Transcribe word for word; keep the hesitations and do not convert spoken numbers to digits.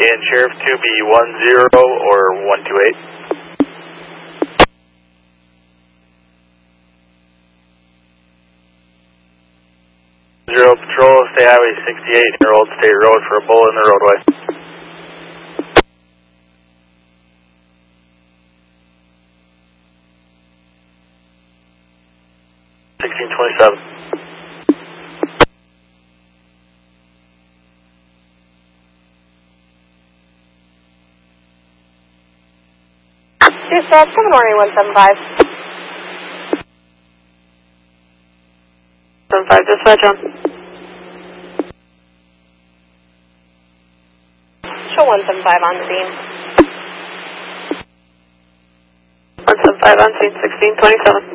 Can Sheriff two be one zero or one two eight? Zero Patrol, State Highway sixty-eight near Old State Road for a bull in the roadway. sixteen twenty-seven. Dispatch, good morning, one seven five. seven five, dispatch on. Show one seven five on the scene. one seven five on scene, sixteen twenty-seven.